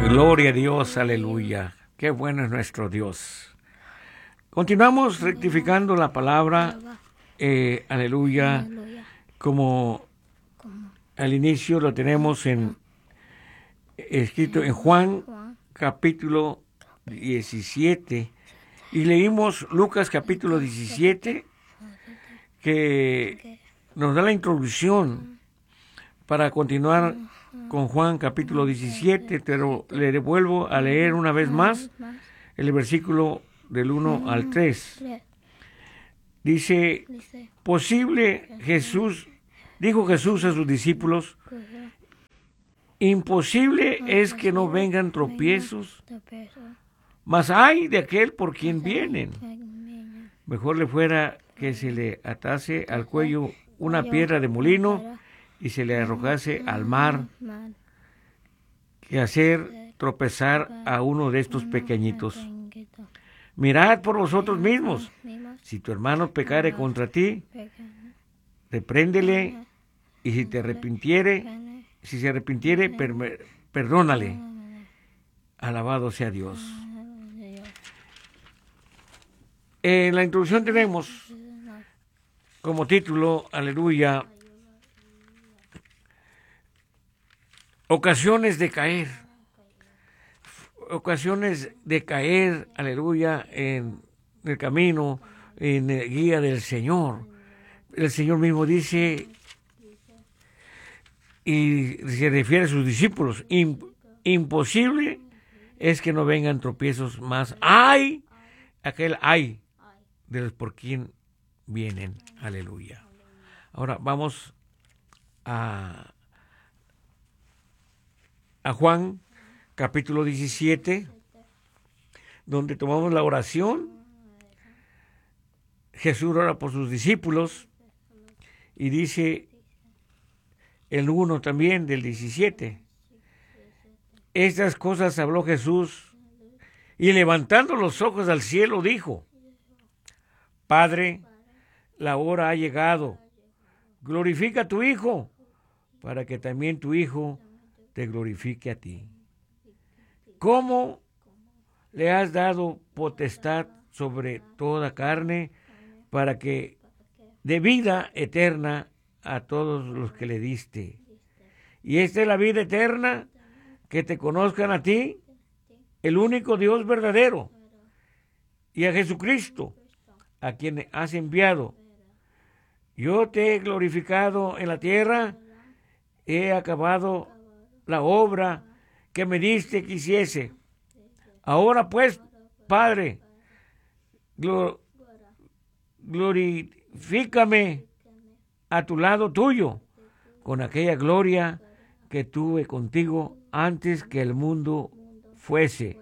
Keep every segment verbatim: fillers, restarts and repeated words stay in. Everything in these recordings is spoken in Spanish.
Gloria a Dios, aleluya. Qué bueno es nuestro Dios. Continuamos rectificando la palabra, eh, aleluya, Aleluya. como Como al inicio lo tenemos en escrito en Juan Juan capítulo diecisiete y leímos Lucas capítulo diecisiete, que que nos da la introducción para continuar con Juan capítulo diecisiete, pero le devuelvo a leer una vez más más el versículo del uno al tres. tres Dice, dice posible Jesús, dijo Jesús a sus discípulos, que imposible es que no vengan tropiezos, de peso mas hay de aquel por quien Mas vienen. hay niño Mejor le fuera que se le atase al cuello una piedra de molino y se le arrojase al mar, mal que hacer tropezar a uno de estos pequeñitos. Mirad por vosotros mismos. Si tu hermano pecare contra ti, repréndele, y si te arrepintiere, si se arrepintiere, per- perdónale. Alabado sea Dios. En la introducción tenemos como título, aleluya, ocasiones de caer. Ocasiones de caer, aleluya, en el camino, en el guía del Señor. El Señor mismo dice, y se refiere a sus discípulos, "Im- imposible es que no vengan tropiezos más. Hay, aquel hay de los por quien vienen. Aleluya. Ahora vamos a, a Juan capítulo diecisiete, donde tomamos la oración. Jesús ora por sus discípulos y dice el uno también del diecisiete. Estas cosas habló Jesús y levantando los ojos al cielo dijo, Padre, la hora ha llegado, glorifica a tu Hijo, para que también tu Hijo te glorifique a ti. ¿Cómo le has dado potestad sobre toda carne para que dé vida eterna a todos los que le diste? Y esta es la vida eterna, que te conozcan a ti, el único Dios verdadero, y a Jesucristo, a quien has enviado. Yo te he glorificado en la tierra, he acabado la obra que me diste que hiciese. Ahora pues, Padre, glo- glorifícame a tu lado tuyo, con aquella gloria que tuve contigo antes que el mundo fuese.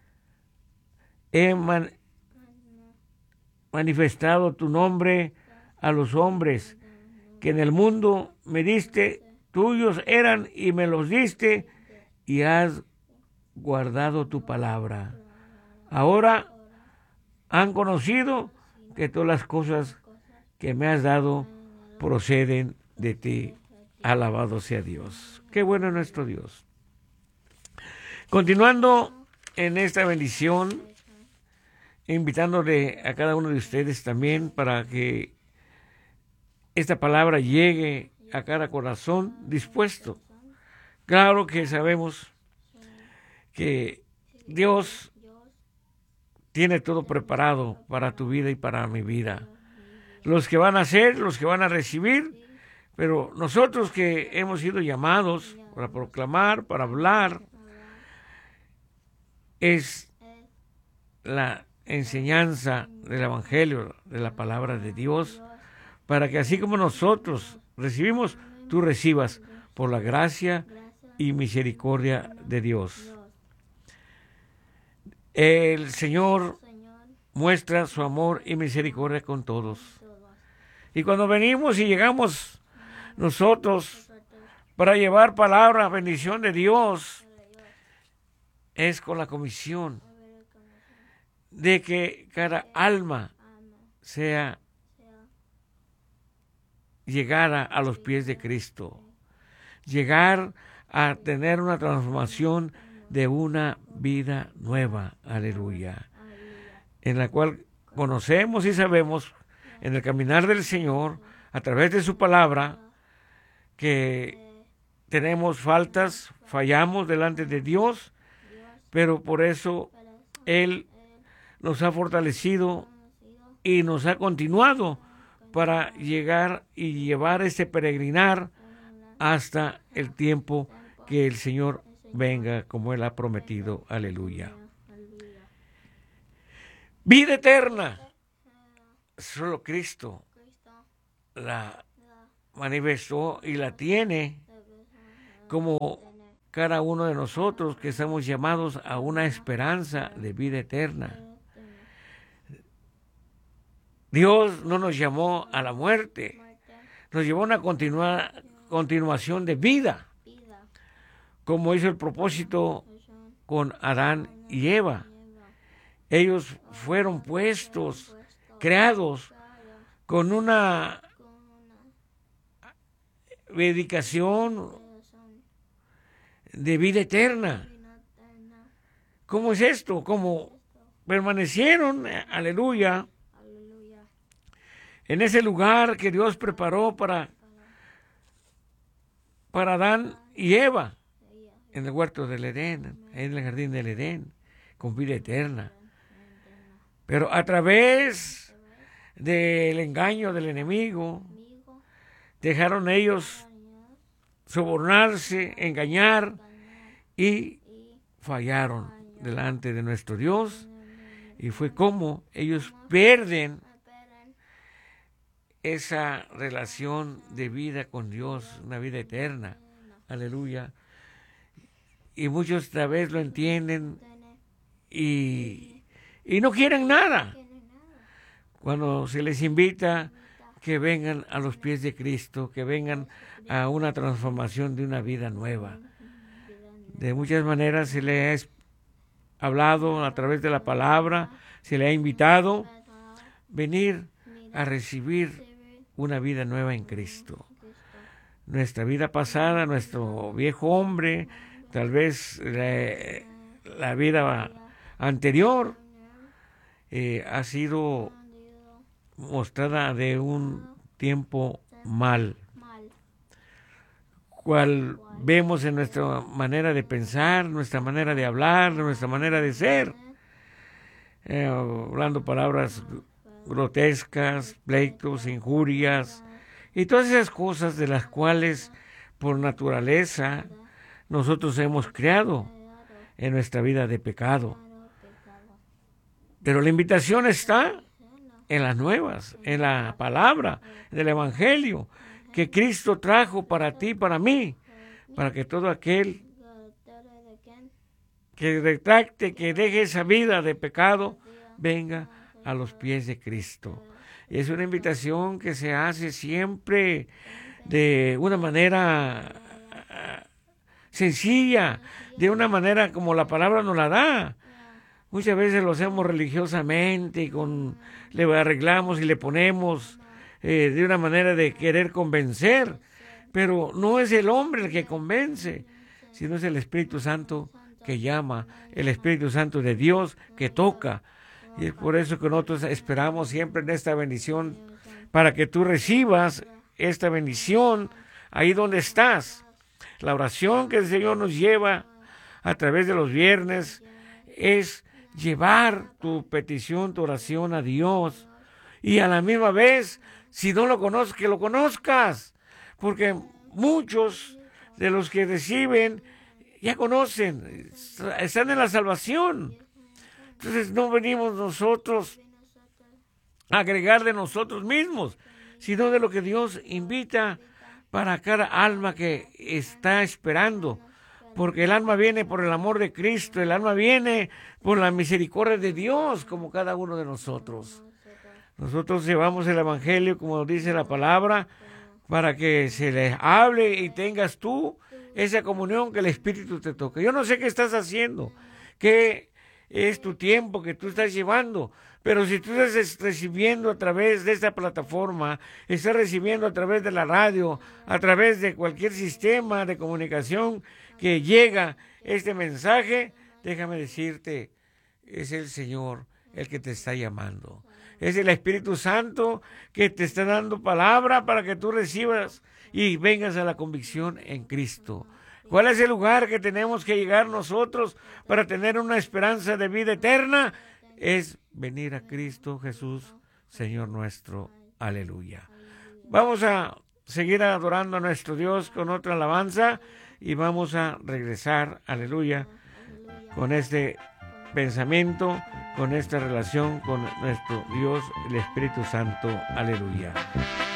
He man- manifestado tu nombre a los hombres que en el mundo me diste, tuyos eran y me los diste, y has guardado tu palabra. Ahora han conocido que todas las cosas que me has dado proceden de ti. Alabado sea Dios. Qué bueno es nuestro Dios. Continuando en esta bendición, invitándole a cada uno de ustedes también para que esta palabra llegue a cada corazón dispuesto. Claro que sabemos que Dios tiene todo preparado para tu vida y para mi vida. Los que van a hacer, los que van a recibir, pero nosotros que hemos sido llamados para proclamar, para hablar, es la enseñanza del Evangelio, de la palabra de Dios, para que así como nosotros recibimos, tú recibas por la gracia y misericordia de Dios. El Señor muestra su amor y misericordia con todos. Y cuando venimos y llegamos nosotros para llevar palabra, bendición de Dios, es con la comisión de que cada alma sea llegada a los pies de Cristo, llegar a tener una transformación de una vida nueva, aleluya, en la cual conocemos y sabemos en el caminar del Señor, a través de su palabra, que tenemos faltas, fallamos delante de Dios, pero por eso Él nos ha fortalecido y nos ha continuado para llegar y llevar este peregrinar hasta el tiempo que el Señor venga como Él ha prometido. Aleluya. Vida eterna. Solo Cristo la manifestó y la tiene, como cada uno de nosotros que estamos llamados a una esperanza de vida eterna. Dios no nos llamó a la muerte, nos llevó a una continua, continuación de vida, como hizo el propósito con Adán y Eva. Ellos fueron puestos, creados con una dedicación de vida eterna. ¿Cómo es esto? Como permanecieron, aleluya, en ese lugar que Dios preparó para, para Adán y Eva, en el huerto del Edén, en el jardín del Edén, con vida eterna. Pero a través del engaño del enemigo, dejaron ellos sobornarse, engañar y fallaron delante de nuestro Dios. Y fue como ellos pierden esa relación de vida con Dios, una vida eterna. Aleluya. Y muchos tal vez lo entienden y, y no quieren nada. Cuando se les invita que vengan a los pies de Cristo, que vengan a una transformación de una vida nueva. De muchas maneras se le ha hablado a través de la palabra, se le ha invitado a venir a recibir una vida nueva en Cristo. Nuestra vida pasada, nuestro viejo hombre, tal vez la, la vida anterior eh, ha sido mostrada de un tiempo mal, cual vemos en nuestra manera de pensar, nuestra manera de hablar, nuestra manera de ser, eh, hablando palabras grotescas, pleitos, injurias y todas esas cosas de las cuales por naturaleza nosotros hemos creado en nuestra vida de pecado. Pero la invitación está en las nuevas, en la palabra del Evangelio que Cristo trajo para ti, para mí, para que todo aquel que retracte, que deje esa vida de pecado, venga a los pies de Cristo. Y es una invitación que se hace siempre de una manera sencilla, de una manera como la palabra nos la da. Muchas veces lo hacemos religiosamente y con, le arreglamos y le ponemos eh, de una manera de querer convencer, pero no es el hombre el que convence, sino es el Espíritu Santo que llama, el Espíritu Santo de Dios que toca. Y es por eso que nosotros esperamos siempre en esta bendición, para que tú recibas esta bendición ahí donde estás. La oración que el Señor nos lleva a través de los viernes es llevar tu petición, tu oración a Dios. Y a la misma vez, si no lo conoces, que lo conozcas. Porque muchos de los que reciben ya conocen, están en la salvación. Entonces no venimos nosotros a agregar de nosotros mismos, sino de lo que Dios invita para cada alma que está esperando. Porque el alma viene por el amor de Cristo, el alma viene por la misericordia de Dios, como cada uno de nosotros. Nosotros llevamos el Evangelio, como dice la palabra, para que se les hable y tengas tú esa comunión que el Espíritu te toca. Yo no sé qué estás haciendo, qué es tu tiempo que tú estás llevando, pero si tú estás recibiendo a través de esta plataforma, estás recibiendo a través de la radio, a través de cualquier sistema de comunicación que llega este mensaje, déjame decirte, es el Señor el que te está llamando. Es el Espíritu Santo que te está dando palabra para que tú recibas y vengas a la convicción en Cristo. ¿Cuál es el lugar que tenemos que llegar nosotros para tener una esperanza de vida eterna? Es venir a Cristo Jesús, Señor nuestro. Aleluya. Vamos a seguir adorando a nuestro Dios con otra alabanza y vamos a regresar, aleluya, con este pensamiento, con esta relación con nuestro Dios, el Espíritu Santo. Aleluya.